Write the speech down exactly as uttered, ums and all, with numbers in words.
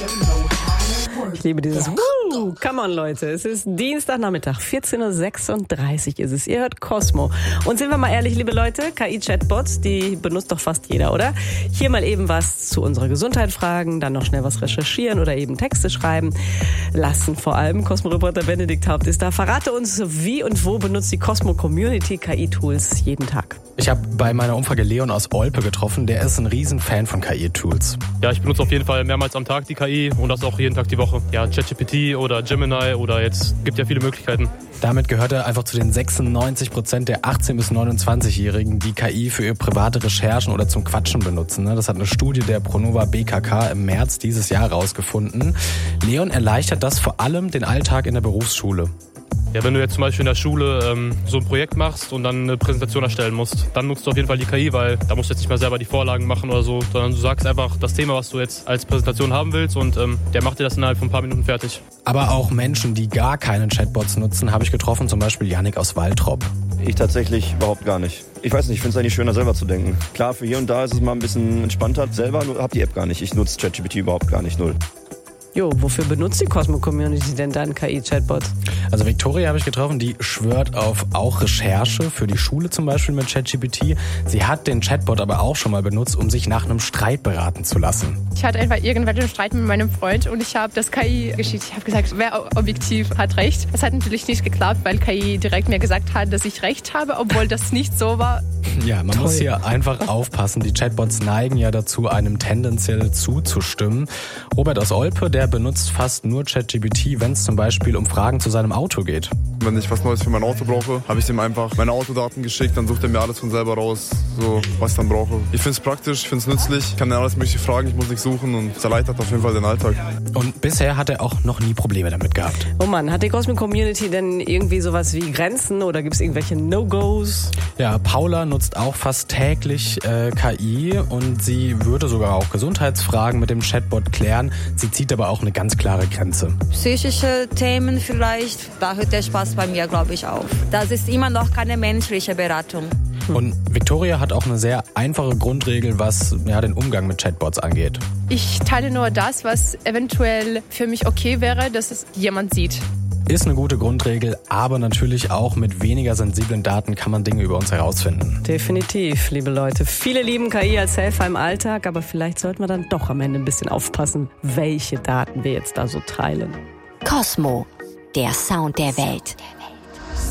Ich liebe dieses Woo! Come on, Leute. Es ist Dienstagnachmittag, vierzehn Uhr sechsunddreißig ist es. Ihr hört Cosmo. Und sind wir mal ehrlich, liebe Leute, K I-Chatbots, die benutzt doch fast jeder, oder? Hier mal eben was zu unserer Gesundheit fragen, dann noch schnell was recherchieren oder eben Texte schreiben lassen. Vor allem Cosmo-Reporter Benedikt Haupt ist da. Verrate uns, wie und wo benutzt die Cosmo-Community K I-Tools jeden Tag? Ich habe bei meiner Umfrage Leon aus Olpe getroffen. Der ist ein Riesenfan von K I-Tools. Ja, ich benutze auf jeden Fall mehrmals am Tag die K I und das auch jeden Tag die Woche. Ja, ChatGPT oder Gemini oder jetzt gibt ja viele Möglichkeiten. Damit gehört er einfach zu den sechsundneunzig Prozent der achtzehn- bis neunundzwanzigjährigen, die K I für ihre private Recherchen oder zum Quatschen benutzen. Das hat eine Studie der Pronova B K K im März dieses Jahr rausgefunden. Leon erleichtert das vor allem den Alltag in der Berufsschule. Ja, wenn du jetzt zum Beispiel in der Schule ähm, so ein Projekt machst und dann eine Präsentation erstellen musst, dann nutzt du auf jeden Fall die K I, weil da musst du jetzt nicht mehr selber die Vorlagen machen oder so, sondern du sagst einfach das Thema, was du jetzt als Präsentation haben willst und ähm, der macht dir das innerhalb von ein paar Minuten fertig. Aber auch Menschen, die gar keine Chatbots nutzen, habe ich getroffen, zum Beispiel Yannick aus Waltrop. Ich tatsächlich überhaupt gar nicht. Ich weiß nicht, ich finde es eigentlich schöner, selber zu denken. Klar, für hier und da ist es mal ein bisschen entspannter. Selber habe die App gar nicht. Ich nutze ChatGPT überhaupt gar nicht, null. Jo, wofür benutzt die Cosmo-Community denn dann K I-Chatbots? Also Victoria habe ich getroffen, die schwört auf auch Recherche für die Schule zum Beispiel mit ChatGPT. Sie hat den Chatbot aber auch schon mal benutzt, um sich nach einem Streit beraten zu lassen. Ich hatte einfach irgendwann Streit mit meinem Freund und ich habe das K I geschickt. Ich habe gesagt, wer objektiv hat recht. Das hat natürlich nicht geklappt, weil K I direkt mir gesagt hat, dass ich recht habe, obwohl das nicht so war. Ja, man Toll. muss hier einfach aufpassen. Die Chatbots neigen ja dazu, einem tendenziell zuzustimmen. Robert aus Olpe, der benutzt fast nur ChatGPT, wenn es zum Beispiel um Fragen zu seinem Auto geht. Wenn ich was Neues für mein Auto brauche, habe ich dem einfach meine Autodaten geschickt, dann sucht er mir alles von selber raus, so was ich dann brauche. Ich finde es praktisch, ich finde es nützlich, ich kann dann alles mögliche fragen, ich muss nichts suchen und es erleichtert auf jeden Fall den Alltag. Und bisher hat er auch noch nie Probleme damit gehabt. Oh Mann, hat die Cosmo-Community denn irgendwie sowas wie Grenzen oder gibt es irgendwelche No-Gos? Ja, Paula nutzt auch fast täglich äh, K I und sie würde sogar auch Gesundheitsfragen mit dem Chatbot klären. Sie zieht aber auch eine ganz klare Grenze. Psychische Themen vielleicht, da hört der Spaß bei mir, glaube ich, auf. Das ist immer noch keine menschliche Beratung. Und Victoria hat auch eine sehr einfache Grundregel, was ja, den Umgang mit Chatbots angeht. Ich teile nur das, was eventuell für mich okay wäre, dass es jemand sieht. Ist eine gute Grundregel, aber natürlich auch mit weniger sensiblen Daten kann man Dinge über uns herausfinden. Definitiv, liebe Leute. Viele lieben K I als Helfer im Alltag, aber vielleicht sollten wir dann doch am Ende ein bisschen aufpassen, welche Daten wir jetzt da so teilen. Cosmo, der Sound der Welt.